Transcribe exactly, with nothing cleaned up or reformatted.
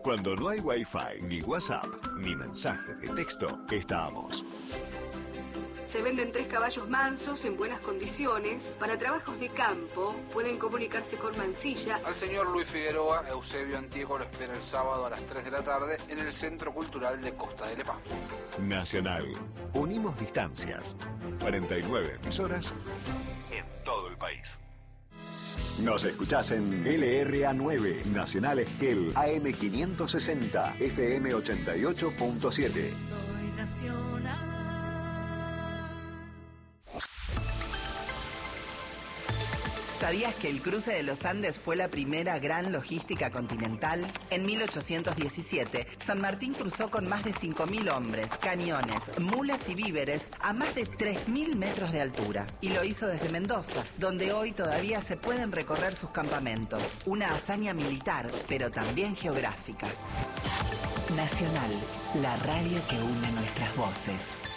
Cuando no hay Wi-Fi, ni WhatsApp, ni mensaje de texto, estamos. Se venden tres caballos mansos en buenas condiciones. Para trabajos de campo, pueden comunicarse con Mansilla. Al señor Luis Figueroa, Eusebio Antiego lo espera el sábado a las tres de la tarde en el Centro Cultural de Costa de Lepá. Nacional. Unimos distancias. cuarenta y nueve emisoras en todo el país. Nos escuchás en L R A nueve, Nacional Esquel, A M quinientos sesenta, F M ochenta y ocho punto siete. Soy nacional. ¿Sabías que el cruce de los Andes fue la primera gran logística continental? En mil ochocientos diecisiete, San Martín cruzó con más de cinco mil hombres, cañones, mulas y víveres a más de tres mil metros de altura. Y lo hizo desde Mendoza, donde hoy todavía se pueden recorrer sus campamentos. Una hazaña militar, pero también geográfica. Nacional, la radio que une nuestras voces.